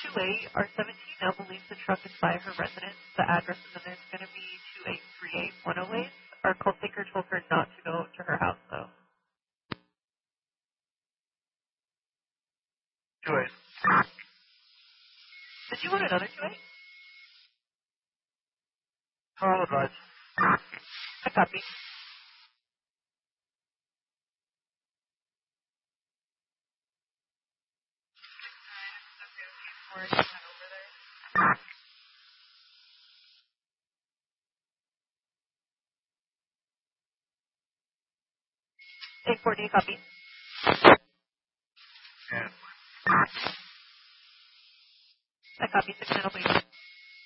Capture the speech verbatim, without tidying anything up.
two eight, our seventeen now believes the truck is by her residence. The address is in there is going to be two eight three eight one oh eight. Our call taker told her not to go to her house, though. Two eight. Did you want another two eight? I'll advise. I copy. eight forty, copy. Yeah. I copy. Six channel, please.